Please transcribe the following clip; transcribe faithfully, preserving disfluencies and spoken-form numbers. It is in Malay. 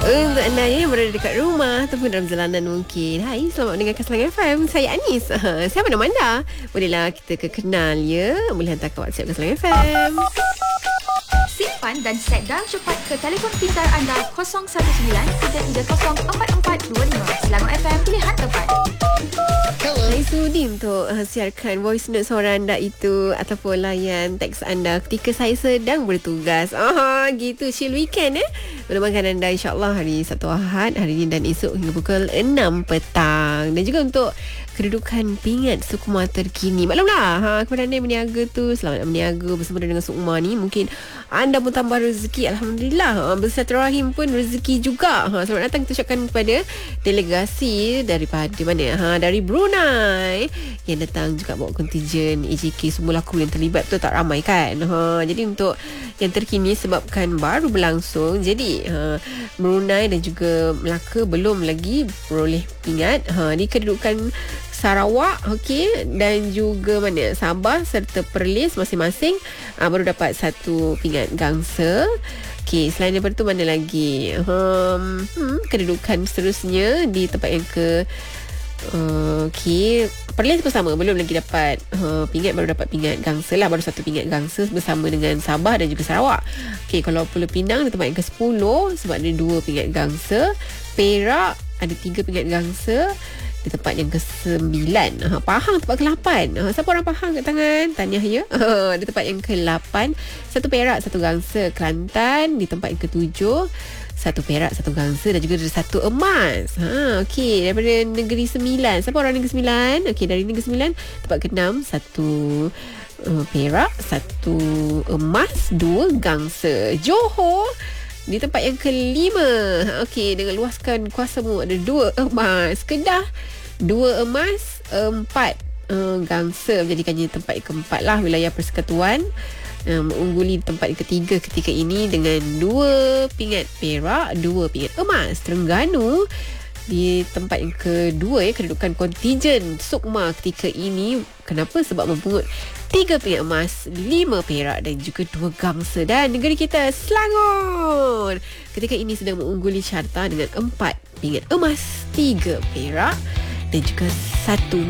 Untuk anda yang berada dekat rumah ataupun dalam jalanan mungkin. Hai, selamat mendengarkan Selang F M. Saya Anis. Ha, siapa nama anda? Bolehlah kita kekenal ya. Boleh hantar ke WhatsApp ke Selang F M. Simpan dan set darah cepat ke telefon pintar anda kosong satu sembilan tiga tiga kosong empat empat dua lima. Selangor F M, pilihan tepat. Hai, sudi untuk uh, siarkan voice note suara anda itu ataupun layan teks anda ketika saya sedang bertugas. Ah, gitu chill weekend eh. Menemani anda insya-Allah hari Sabtu Ahad hari ini dan esok hingga pukul enam petang. Dan juga untuk kedudukan pingat Sukma terkini. Maklumlah ha, kepada anda yang berniaga tu, selamat berniaga bersama dengan Sukma ni. Mungkin anda pun tambah rezeki, alhamdulillah. Ha, bersilaturahim pun rezeki juga. Ha, selamat datang kita ucapkan kepada delegasi daripada mana? Ha, dari Brunei yang datang juga bawa kontijen A J K semua laku yang terlibat tu tak ramai kan. Ha, jadi untuk yang terkini sebabkan baru berlangsung, jadi ha, Brunei dan juga Melaka belum lagi beroleh pingat. Ha, di kedudukan Sarawak, okey, dan juga mana Sabah serta Perlis masing-masing uh, baru dapat satu pingat gangsa. Okey, selain daripada tu mana lagi? Um, hmm, kedudukan seterusnya di tempat yang ke uh, okey, Perlis pun sama, belum lagi dapat uh, pingat, baru dapat pingat gangsa lah, baru satu pingat gangsa bersama dengan Sabah dan juga Sarawak. Okey, kalau Pulau Pinang di tempat yang ke sepuluh sebab ada dua pingat gangsa. Perak ada tiga pingat gangsa di tempat yang ke sembilan. Ha, Pahang tempat ke lapan. Ha, siapa orang Pahang kat tangan? Tahniah ya. Ha, di tempat yang ke lapan, satu perak, satu gangsa. Kelantan di tempat yang ke tujuh, satu perak, satu gangsa dan juga ada satu emas. Ha, okey, daripada negeri sembilan. Siapa orang negeri sembilan? Okey, dari negeri sembilan tempat ke enam, satu uh, perak, satu emas, dua gangsa. Johor di tempat yang kelima. Okey, dengan luaskan kuasamu ada dua emas. Kedah dua emas, empat uh, gangsa, menjadikannya tempat yang keempat lah wilayah persekutuan. Um, mengungguli tempat yang ketiga ketika ini dengan dua pingat perak, dua pingat emas. Terengganu di tempat yang kedua ya, kedudukan kontijen Sukma ketika ini. Kenapa? Sebab mempungut tiga pingat emas, lima perak dan juga dua gangsa. Dan negeri kita Selangor ketika ini sedang mengungguli carta dengan empat pingat emas, tiga perak dan juga satu